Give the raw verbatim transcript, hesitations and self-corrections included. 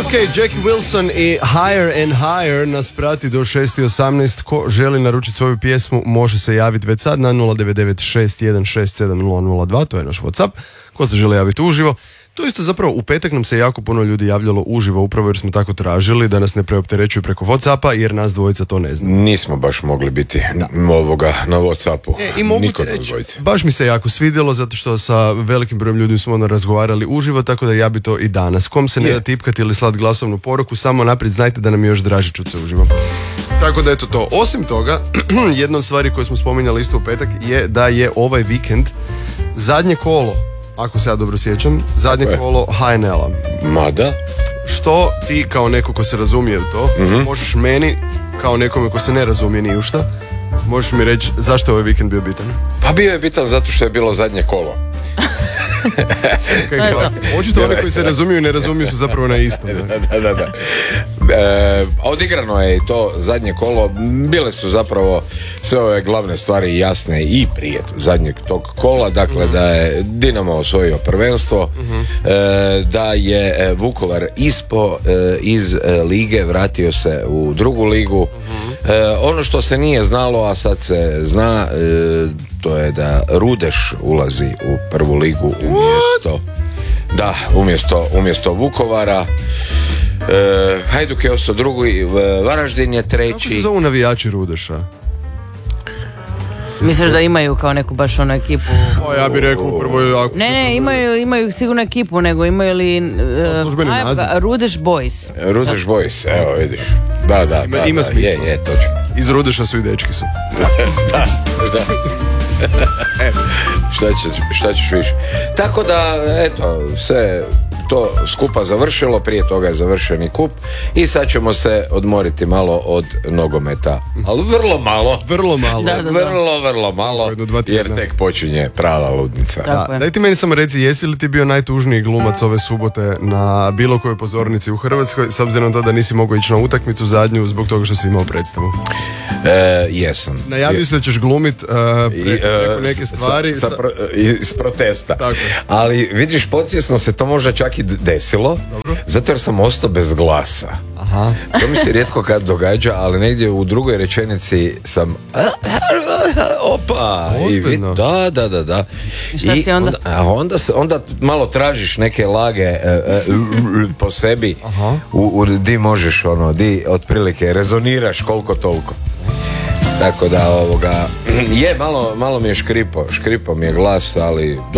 Ok, Jackie Wilson i Higher and Higher nas prati do šest i osamnaest. Ko želi naručiti svoju pjesmu može se javiti već sad na nula devet devet šest jedan šest sedam nula nula dva, to je naš WhatsApp. Ko se želi javiti uživo. To isto zapravo u petak nam se jako puno ljudi javljalo uživo upravo jer smo tako tražili da nas ne preopterećuju preko WhatsAppa jer nas dvojica to ne zna. Nismo baš mogli biti da. ovoga na WhatsAppu. E, i mogu ti reći, baš mi se jako svidjelo zato što sa velikim brojem ljudi smo onda razgovarali uživo, tako da ja bi to i danas. Kom se ne da tipkati ili slat glasovnu poruku, samo naprijed znajte da nam je još draže čut se uživo. Tako da eto to. Osim toga, jedna od stvari koju smo spominjali isto u petak je da je ovaj vikend zadnje kolo, ako se ja dobro sjećam, zadnje e. kolo H N L-a. Mada? Što ti kao neko ko se razumije u to, mm-hmm. možeš meni kao nekome ko se ne razumije ni u šta, možeš mi reći zašto je ovaj vikend bio bitan? Pa bio je bitan zato što je bilo zadnje kolo. Okay, očito oni koji se razumiju i ne razumiju su zapravo na istom. Da, da, da, da. E, odigrano je i to zadnje kolo. Bile su zapravo sve ove glavne stvari jasne i prije zadnjeg tog kola. Dakle, mm-hmm. da je Dinamo osvojio prvenstvo, mm-hmm. e, da je Vukovar ispo e, iz e, lige vratio se u drugu ligu. Mm-hmm. E, ono što se nije znalo, a sad se zna, e, to je da Rudeš ulazi u prvu ligu umjesto da, umjesto, umjesto Vukovara. e, Hajduk je ostao drugi, Varaždin je treći. Kako se zovu navijači Rudeša? Misliš da imaju kao neku baš onu ekipu? O, ja bih rekao prvo ako Ne, ne, imaju, imaju sigurno ekipu, nego imaju li uh, službeni naziv? Rudeš Boys. Rudeš Boys, evo vidiš. Da, da, ima, da, ima da, smisla. je, je, točno. Iz Rudeša su i dečki su. Da, da. E, šta ćeš, šta ćeš više. Tako da, eto, sve to skupa završilo, prije toga je završen i kup i sad ćemo se odmoriti malo od nogometa, ali vrlo malo. Vrlo malo. Da, da, da. Vrlo, vrlo malo, jer tek počinje prava ludnica. Da, daj ti meni samo reci, jesi li ti bio najtužniji glumac ove subote na bilo kojoj pozornici u Hrvatskoj, s obzirom to da nisi mogao ići na utakmicu zadnju zbog toga što si imao predstavu? E, jesam. Najavio se da ćeš glumit uh, pre, preko neke stvari. Sa, sa pro, iz protesta. Tako. Ali vidiš, podsvjesno se to možda čak i desilo. Dobro. Zato jer sam ostao bez glasa. Aha. To mi se rijetko kad događa, ali negdje u drugoj rečenici sam opa i vid, da, da, da, da. I šta si onda? Onda, onda, onda malo tražiš neke lage e, e, po sebi. Aha. U, u, di možeš ono, di otprilike rezoniraš koliko toliko. Tako da ovoga je malo, malo mi je škripo, škripo mi je glas, ali